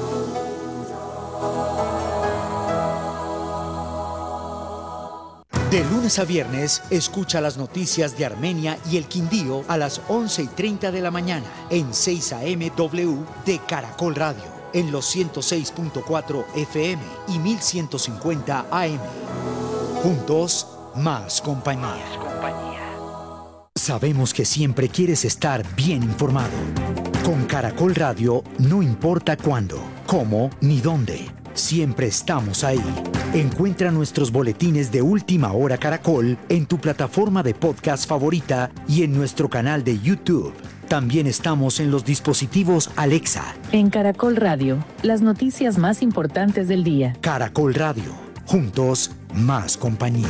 De lunes a viernes, escucha las noticias de Armenia y el Quindío a las 11:30 de la mañana en 6 AM W de Caracol Radio, en los 106.4 FM y 1150 AM. Juntos, más compañía. Sabemos que siempre quieres estar bien informado. Con Caracol Radio, no importa cuándo, cómo ni dónde. Siempre estamos ahí. Encuentra nuestros boletines de Última Hora Caracol en tu plataforma de podcast favorita y en nuestro canal de YouTube. También estamos en los dispositivos Alexa. En Caracol Radio, las noticias más importantes del día. Caracol Radio. Juntos, más compañía.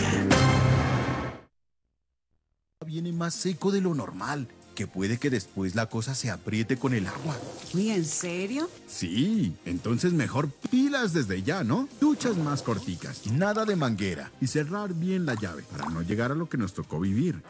Viene más seco de lo normal, que puede que después la cosa se apriete con el agua. Uy, ¿en serio? Sí, entonces mejor pilas desde ya, ¿no? Duchas más corticas, nada de manguera y cerrar bien la llave para no llegar a lo que nos tocó vivir.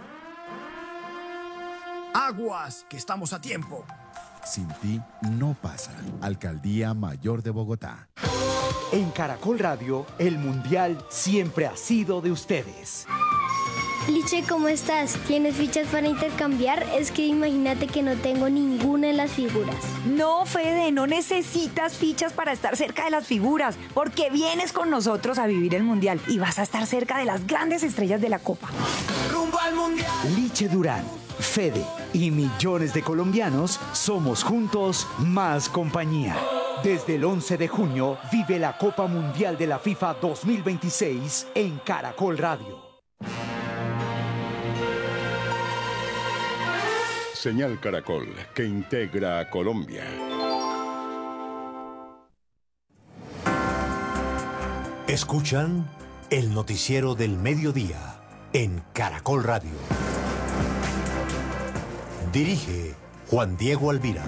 Aguas, que estamos a tiempo. Sin ti no pasa. Alcaldía Mayor de Bogotá. En Caracol Radio, el Mundial siempre ha sido de ustedes. Liche, ¿cómo estás? ¿Tienes fichas para intercambiar? Es que imagínate que no tengo ninguna de las figuras. No, Fede, no necesitas fichas para estar cerca de las figuras, porque vienes con nosotros a vivir el Mundial y vas a estar cerca de las grandes estrellas de la Copa. ¡Rumbo al Mundial! Liche Durán, Fede y millones de colombianos somos juntos más compañía. Desde el 11 de junio vive la Copa Mundial de la FIFA 2026 en Caracol Radio. Señal Caracol, que integra a Colombia. Escuchan el noticiero del mediodía en Caracol Radio. Dirige Juan Diego Alvira.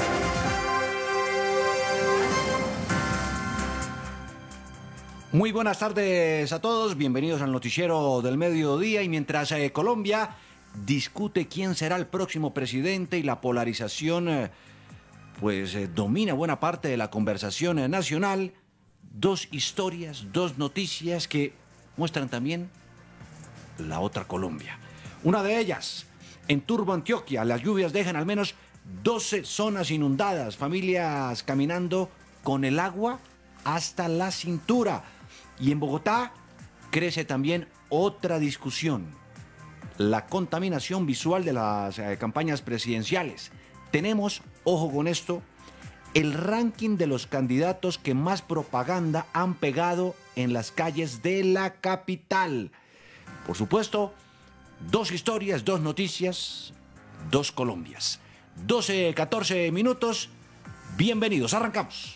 Muy buenas tardes a todos, bienvenidos al noticiero del mediodía. Y mientras Colombia discute quién será el próximo presidente y la polarización domina buena parte de la conversación nacional, dos historias, dos noticias que muestran también la otra Colombia. Una de ellas, en Turbo, Antioquia, las lluvias dejan al menos 12 zonas inundadas, familias caminando con el agua hasta la cintura. Y en Bogotá crece también otra discusión: la contaminación visual de las campañas presidenciales. Tenemos, ojo con esto, el ranking de los candidatos que más propaganda han pegado en las calles de la capital. Por supuesto, dos historias, dos noticias, dos Colombias. 12:14 minutos. Bienvenidos, arrancamos.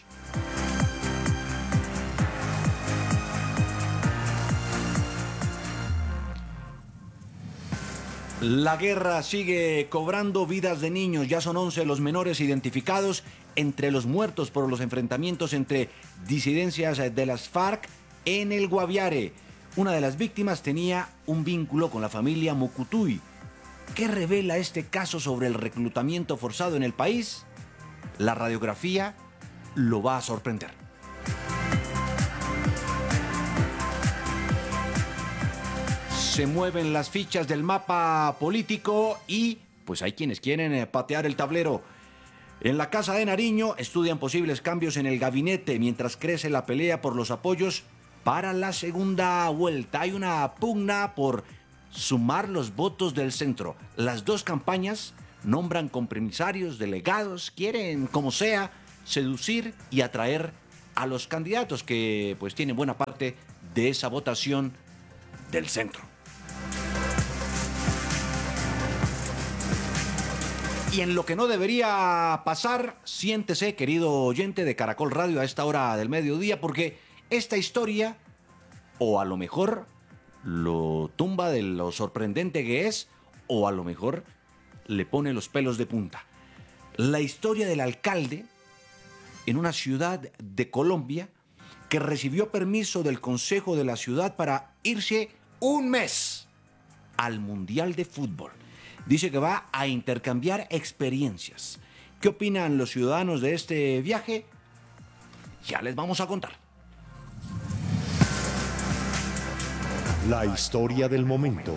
La guerra sigue cobrando vidas de niños. Ya son 11 los menores identificados entre los muertos por los enfrentamientos entre disidencias de las FARC en el Guaviare. Una de las víctimas tenía un vínculo con la familia Mucutuy. ¿Qué revela este caso sobre el reclutamiento forzado en el país? La radiografía lo va a sorprender. Se mueven las fichas del mapa político y pues hay quienes quieren patear el tablero. En la Casa de Nariño estudian posibles cambios en el gabinete mientras crece la pelea por los apoyos para la segunda vuelta. Hay una pugna por sumar los votos del centro. Las dos campañas nombran compromisarios, delegados, quieren, como sea, seducir y atraer a los candidatos que pues tienen buena parte de esa votación del centro. Y en lo que no debería pasar, siéntese, querido oyente de Caracol Radio, a esta hora del mediodía, porque esta historia, o a lo mejor lo tumba de lo sorprendente que es, o a lo mejor le pone los pelos de punta. La historia del alcalde en una ciudad de Colombia que recibió permiso del Consejo de la Ciudad para irse un mes al Mundial de Fútbol. Dice que va a intercambiar experiencias. ¿Qué opinan los ciudadanos de este viaje? Ya les vamos a contar. La historia del momento.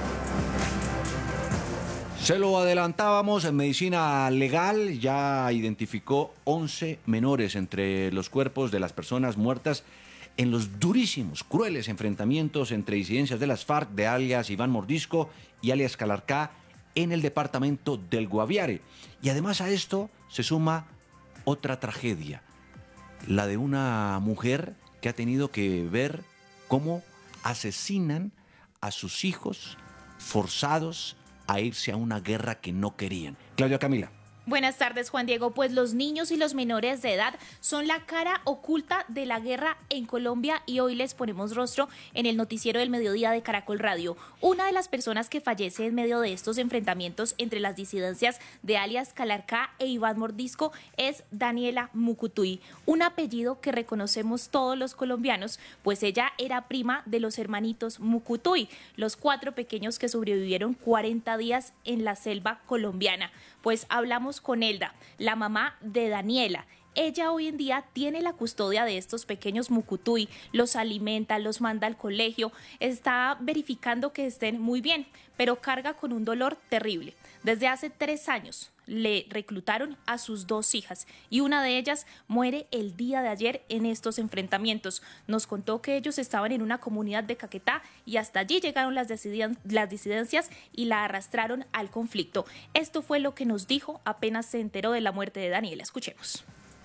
Se lo adelantábamos, en medicina legal ya identificó 11 menores entre los cuerpos de las personas muertas en los durísimos, crueles enfrentamientos entre disidencias de las FARC de alias Iván Mordisco y alias Calarcá en el departamento del Guaviare. Y además a esto se suma otra tragedia, la de una mujer que ha tenido que ver cómo asesinan a sus hijos forzados a irse a una guerra que no querían. Claudia Camila. Buenas tardes, Juan Diego. Pues los niños y los menores de edad son la cara oculta de la guerra en Colombia y hoy les ponemos rostro en el noticiero del mediodía de Caracol Radio. Una de las personas que fallece en medio de estos enfrentamientos entre las disidencias de alias Calarcá e Iván Mordisco es Daniela Mucutuy, un apellido que reconocemos todos los colombianos, pues ella era prima de los hermanitos Mucutuy, los 4 pequeños que sobrevivieron 40 días en la selva colombiana. Pues hablamos con Elda, la mamá de Daniela. Ella hoy en día tiene la custodia de estos pequeños Mucutuy, los alimenta, los manda al colegio, está verificando que estén muy bien, pero carga con un dolor terrible. Desde hace 3 años le reclutaron a sus 2 hijas y una de ellas muere el día de ayer en estos enfrentamientos. Nos contó que ellos estaban en una comunidad de Caquetá y hasta allí llegaron las disidencias y la arrastraron al conflicto. Esto fue lo que nos dijo apenas se enteró de la muerte de Daniela. Escuchemos.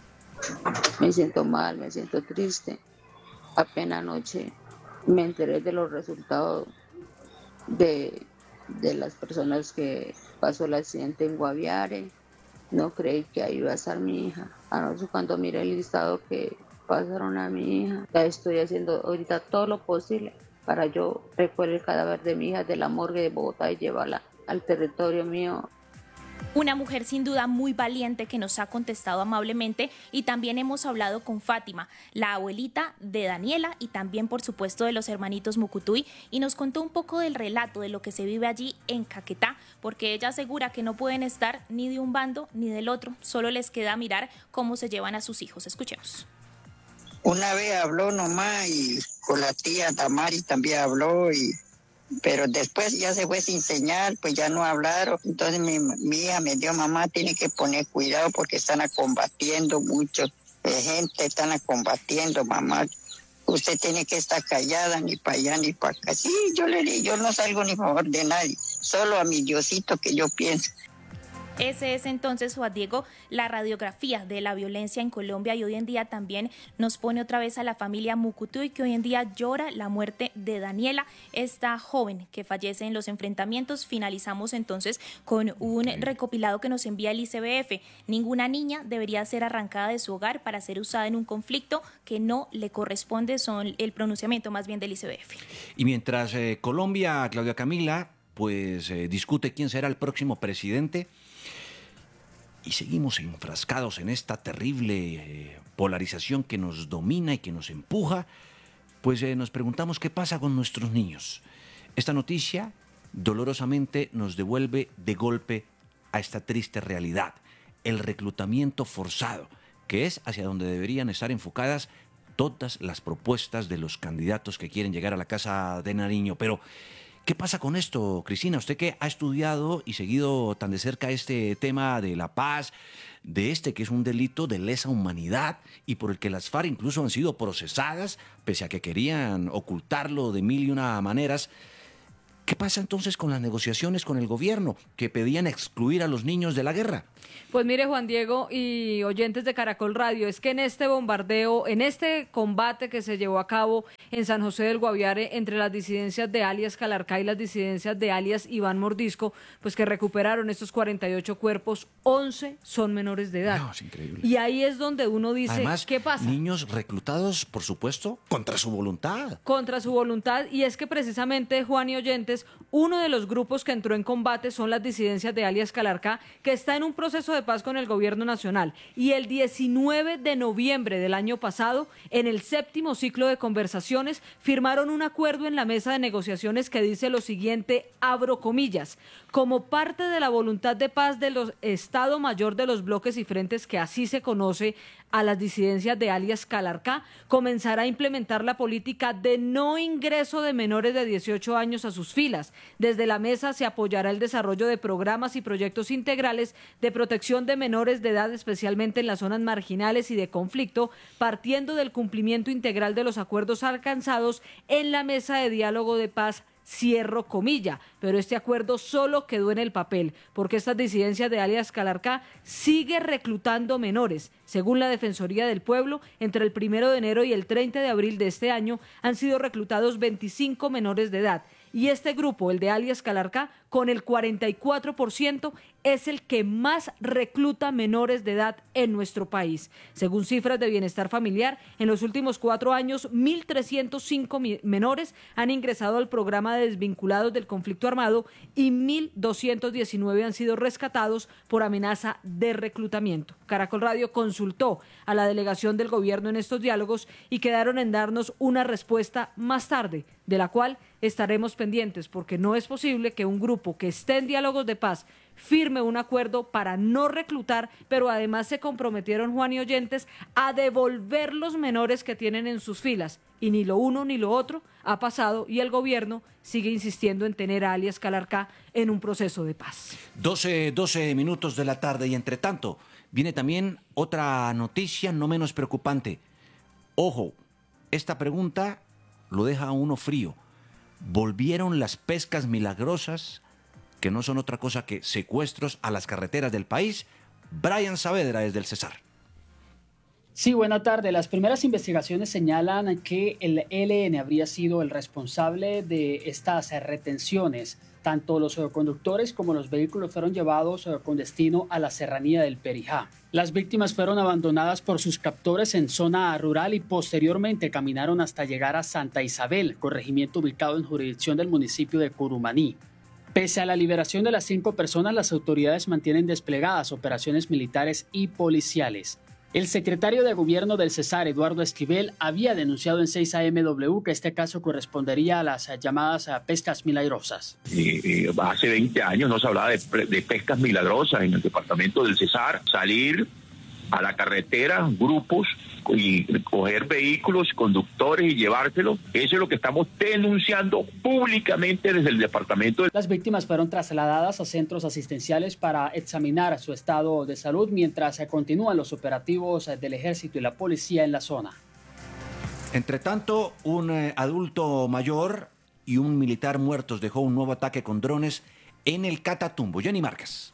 Me siento mal, me siento triste. Apenas anoche me enteré de los resultados de las personas que pasó el accidente en Guaviare. No creí que ahí iba a estar mi hija. Anoche cuando miré el listado que pasaron a mi hija, ya estoy haciendo ahorita todo lo posible para yo recoger el cadáver de mi hija de la morgue de Bogotá y llevarla al territorio mío. Una mujer sin duda muy valiente que nos ha contestado amablemente y también hemos hablado con Fátima, la abuelita de Daniela y también por supuesto de los hermanitos Mucutuy y nos contó un poco del relato de lo que se vive allí en Caquetá porque ella asegura que no pueden estar ni de un bando ni del otro, solo les queda mirar cómo se llevan a sus hijos. Escuchemos. Una vez habló nomás y con la tía Tamari también habló pero después ya se fue sin señal, pues ya no hablaron. Entonces mi hija me dijo, mamá, tiene que poner cuidado porque están combatiendo mucho gente, están combatiendo, mamá. Usted tiene que estar callada, ni para allá ni para acá. Sí, yo le dije, yo no salgo ni a favor de nadie, solo a mi Diosito que yo pienso. Ese es entonces, Juan Diego, la radiografía de la violencia en Colombia y hoy en día también nos pone otra vez a la familia Mucutuy que hoy en día llora la muerte de Daniela, esta joven que fallece en los enfrentamientos. Finalizamos entonces con un recopilado que nos envía el ICBF. Ninguna niña debería ser arrancada de su hogar para ser usada en un conflicto que no le corresponde, son el pronunciamiento más bien del ICBF. Y mientras Colombia, Claudia Camila, pues discute quién será el próximo presidente, y seguimos enfrascados en esta terrible polarización que nos domina y que nos empuja, pues nos preguntamos qué pasa con nuestros niños. Esta noticia dolorosamente nos devuelve de golpe a esta triste realidad, el reclutamiento forzado, que es hacia donde deberían estar enfocadas todas las propuestas de los candidatos que quieren llegar a la Casa de Nariño. Pero, ¿qué pasa con esto, Cristina? Usted que ha estudiado y seguido tan de cerca este tema de la paz, de este que es un delito de lesa humanidad y por el que las FARC incluso han sido procesadas, pese a que querían ocultarlo de mil y una maneras. ¿Qué pasa entonces con las negociaciones con el gobierno que pedían excluir a los niños de la guerra? Pues mire, Juan Diego y oyentes de Caracol Radio, es que en este bombardeo, en este combate que se llevó a cabo en San José del Guaviare entre las disidencias de alias Calarcá y las disidencias de alias Iván Mordisco, pues que recuperaron estos 48 cuerpos, 11 son menores de edad. No, es increíble. Y ahí es donde uno dice, además, ¿qué pasa? Niños reclutados, por supuesto, contra su voluntad. Contra su voluntad, y es que precisamente, Juan y oyentes, uno de los grupos que entró en combate son las disidencias de alias Calarcá, que está en un proceso de paz con el gobierno nacional. Y el 19 de noviembre del año pasado, en el 7º ciclo de conversaciones, firmaron un acuerdo en la mesa de negociaciones que dice lo siguiente, abro comillas, como parte de la voluntad de paz del Estado Mayor de los bloques y frentes, que así se conoce a las disidencias de alias Calarcá, comenzará a implementar la política de no ingreso de menores de 18 años a sus filas. Desde la mesa se apoyará el desarrollo de programas y proyectos integrales de protección de menores de edad, especialmente en las zonas marginales y de conflicto, partiendo del cumplimiento integral de los acuerdos alcanzados en la mesa de diálogo de paz. Cierro comilla, pero este acuerdo solo quedó en el papel, porque estas disidencias de alias Calarcá sigue reclutando menores. Según la Defensoría del Pueblo, entre el 1 de enero y el 30 de abril de este año han sido reclutados 25 menores de edad. Y este grupo, el de alias Calarcá, con el 44%, es el que más recluta menores de edad en nuestro país. Según cifras de Bienestar Familiar, en los últimos 4 años, 1.305 menores han ingresado al programa de desvinculados del conflicto armado y 1.219 han sido rescatados por amenaza de reclutamiento. Caracol Radio consultó a la delegación del gobierno en estos diálogos y quedaron en darnos una respuesta más tarde, de la cual estaremos pendientes, porque no es posible que un grupo que esté en diálogos de paz firme un acuerdo para no reclutar, pero además se comprometieron, Juan y oyentes, a devolver los menores que tienen en sus filas. Y ni lo uno ni lo otro ha pasado y el gobierno sigue insistiendo en tener a alias Calarcá en un proceso de paz. 12 minutos de la tarde y entre tanto viene también otra noticia no menos preocupante. Ojo, esta pregunta lo deja a uno frío. ¿Volvieron las pescas milagrosas, que no son otra cosa que secuestros a las carreteras del país? Brian Saavedra desde el Cesar. Sí, buena tarde. Las primeras investigaciones señalan que el ELN habría sido el responsable de estas retenciones. Tanto los conductores como los vehículos fueron llevados con destino a la serranía del Perijá. Las víctimas fueron abandonadas por sus captores en zona rural y posteriormente caminaron hasta llegar a Santa Isabel, corregimiento ubicado en jurisdicción del municipio de Curumaní. Pese a la liberación de las 5 personas, las autoridades mantienen desplegadas operaciones militares y policiales. El secretario de Gobierno del Cesar, Eduardo Esquivel, había denunciado en 6AMW que este caso correspondería a las llamadas pescas milagrosas. Hace 20 años no se hablaba de pescas milagrosas en el departamento del Cesar. Salir a la carretera, grupos, y coger vehículos, conductores y llevárselos. Eso es lo que estamos denunciando públicamente desde el departamento. Las víctimas fueron trasladadas a centros asistenciales para examinar su estado de salud mientras se continúan los operativos del ejército y la policía en la zona. Entre tanto, un adulto mayor y un militar muertos dejó un nuevo ataque con drones en el Catatumbo. Jenny Márquez.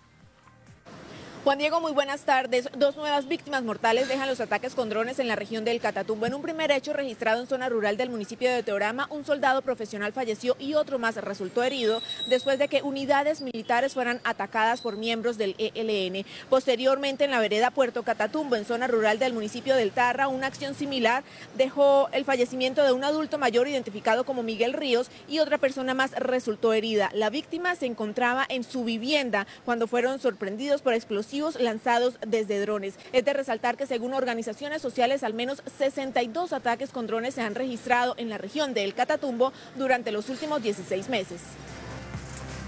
Juan Diego, muy buenas tardes. 2 nuevas víctimas mortales dejan los ataques con drones en la región del Catatumbo. En un primer hecho registrado en zona rural del municipio de Teorama, un soldado profesional falleció y otro más resultó herido después de que unidades militares fueran atacadas por miembros del ELN. Posteriormente, en la vereda Puerto Catatumbo, en zona rural del municipio del Tarra, una acción similar dejó el fallecimiento de un adulto mayor identificado como Miguel Ríos y otra persona más resultó herida. La víctima se encontraba en su vivienda cuando fueron sorprendidos por explosivos lanzados desde drones. Es de resaltar que según organizaciones sociales, al menos 62 ataques con drones se han registrado en la región del Catatumbo durante los últimos 16 meses.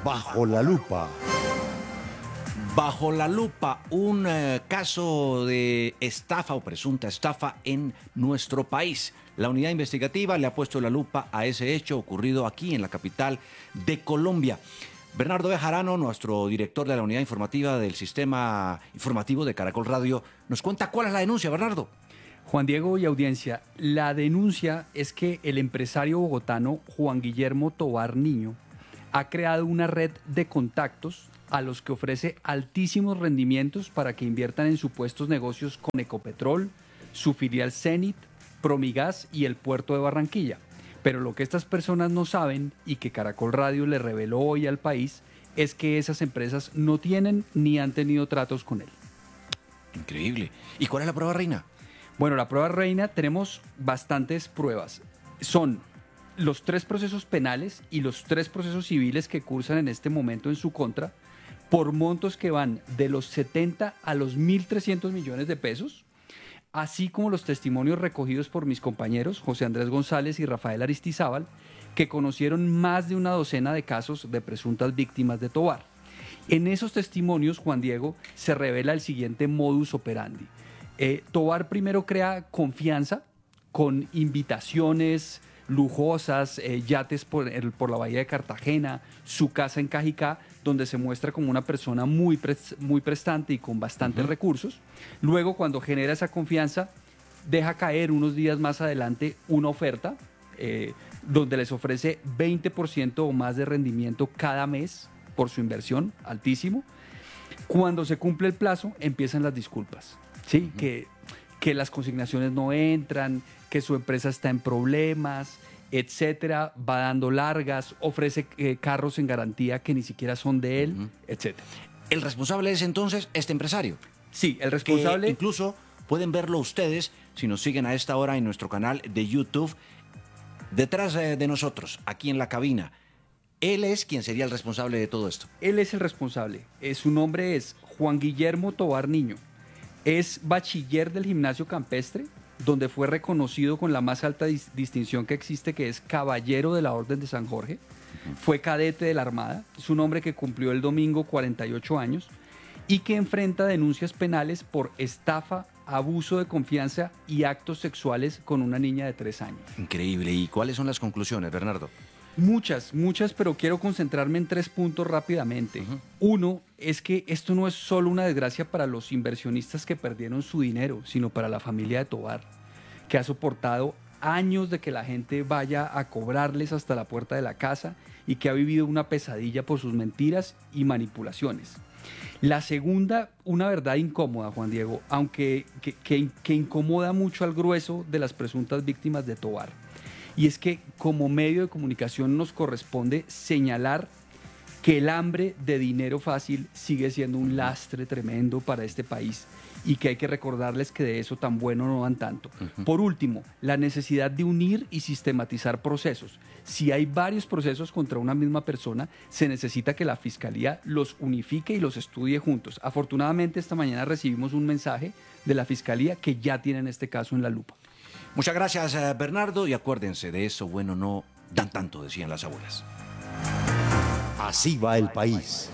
Bajo la lupa. Bajo la lupa, un caso de estafa o presunta estafa en nuestro país. La unidad investigativa le ha puesto la lupa a ese hecho ocurrido aquí en la capital de Colombia. Bernardo Bejarano, nuestro director de la unidad informativa del sistema informativo de Caracol Radio, nos cuenta cuál es la denuncia, Bernardo. Juan Diego y audiencia, la denuncia es que el empresario bogotano Juan Guillermo Tovar Niño ha creado una red de contactos a los que ofrece altísimos rendimientos para que inviertan en supuestos negocios con Ecopetrol, su filial Zenit, Promigas y el puerto de Barranquilla. Pero lo que estas personas no saben y que Caracol Radio le reveló hoy al país es que esas empresas no tienen ni han tenido tratos con él. Increíble. ¿Y cuál es la prueba reina? Bueno, la prueba reina, tenemos bastantes pruebas. Son los 3 procesos penales y los 3 procesos civiles que cursan en este momento en su contra por montos que van de los 70 a los 1.300 millones de pesos, así como los testimonios recogidos por mis compañeros José Andrés González y Rafael Aristizábal, que conocieron más de una docena de casos de presuntas víctimas de Tovar. En esos testimonios, Juan Diego, se revela el siguiente modus operandi. Tovar primero crea confianza con invitaciones lujosas, yates por la bahía de Cartagena, su casa en Cajicá, donde se muestra como una persona muy prestante y con bastantes recursos. Luego, cuando genera esa confianza, deja caer unos días más adelante una oferta donde les ofrece 20% o más de rendimiento cada mes por su inversión, altísimo. Cuando se cumple el plazo, empiezan las disculpas, ¿sí? Que las consignaciones no entran, que su empresa está en problemas, etcétera, va dando largas, ofrece carros en garantía que ni siquiera son de él, etcétera. ¿El responsable es entonces este empresario? Sí, el responsable... Que incluso pueden verlo ustedes si nos siguen a esta hora en nuestro canal de YouTube, detrás de nosotros, aquí en la cabina. Él es quien sería el responsable de todo esto. Él es el responsable. Su nombre es Juan Guillermo Tovar Niño. Es bachiller del Gimnasio Campestre, donde fue reconocido con la más alta distinción que existe, que es Caballero de la Orden de San Jorge. Fue cadete de la Armada. Es un hombre que cumplió el domingo 48 años y que enfrenta denuncias penales por estafa, abuso de confianza y actos sexuales con una niña de 3 años. Increíble. ¿Y cuáles son las conclusiones, Bernardo? Muchas, pero quiero concentrarme en 3 puntos rápidamente. Uno es que esto no es solo una desgracia para los inversionistas que perdieron su dinero, sino para la familia de Tovar, que ha soportado años de que la gente vaya a cobrarles hasta la puerta de la casa y que ha vivido una pesadilla por sus mentiras y manipulaciones. La segunda, una verdad incómoda, Juan Diego, aunque que incomoda mucho al grueso de las presuntas víctimas de Tovar. Y es que como medio de comunicación nos corresponde señalar que el hambre de dinero fácil sigue siendo un lastre tremendo para este país y que hay que recordarles que de eso tan bueno no dan tanto. Por último, la necesidad de unir y sistematizar procesos. Si hay varios procesos contra una misma persona, se necesita que la Fiscalía los unifique y los estudie juntos. Afortunadamente, esta mañana recibimos un mensaje de la Fiscalía que ya tienen este caso en la lupa. Muchas gracias, Bernardo, y acuérdense, de eso bueno no dan tanto, decían las abuelas. Así va el país.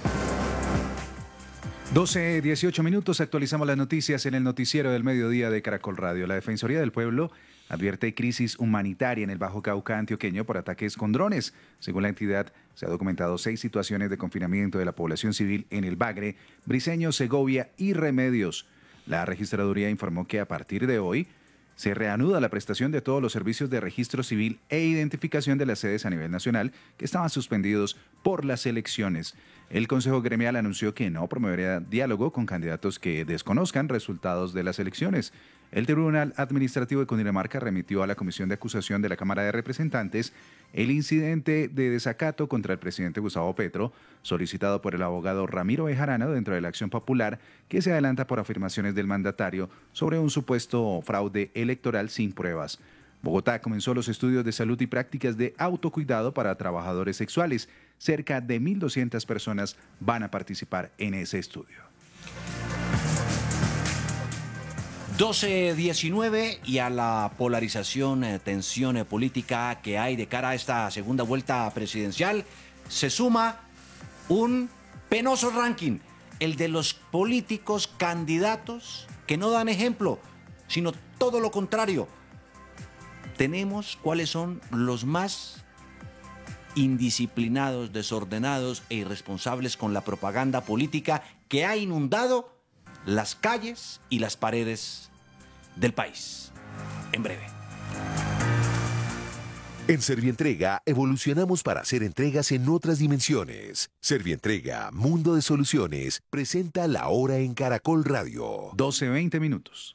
12:18 minutos, actualizamos las noticias en el noticiero del mediodía de Caracol Radio. La Defensoría del Pueblo advierte crisis humanitaria en el Bajo Cauca antioqueño por ataques con drones. Según la entidad, se ha documentado 6 situaciones de confinamiento de la población civil en el Bagre, Briceño, Segovia y Remedios. La registraduría informó que a partir de hoy se reanuda la prestación de todos los servicios de registro civil e identificación de las sedes a nivel nacional que estaban suspendidos por las elecciones. El Consejo Gremial anunció que no promoverá diálogo con candidatos que desconozcan resultados de las elecciones. El Tribunal Administrativo de Cundinamarca remitió a la Comisión de Acusación de la Cámara de Representantes el incidente de desacato contra el presidente Gustavo Petro, solicitado por el abogado Ramiro Bejarano dentro de la acción popular que se adelanta por afirmaciones del mandatario sobre un supuesto fraude electoral sin pruebas. Bogotá comenzó los estudios de salud y prácticas de autocuidado para trabajadores sexuales. Cerca de 1.200 personas van a participar en ese estudio. 12:19 y a la polarización, tensión política que hay de cara a esta segunda vuelta presidencial se suma un penoso ranking, el de los políticos candidatos que no dan ejemplo, sino todo lo contrario. Tenemos cuáles son los más indisciplinados, desordenados e irresponsables con la propaganda política que ha inundado las calles y las paredes del país. En breve. En Servientrega evolucionamos para hacer entregas en otras dimensiones. Servientrega, Mundo de Soluciones, presenta La Hora en Caracol Radio. 12:20.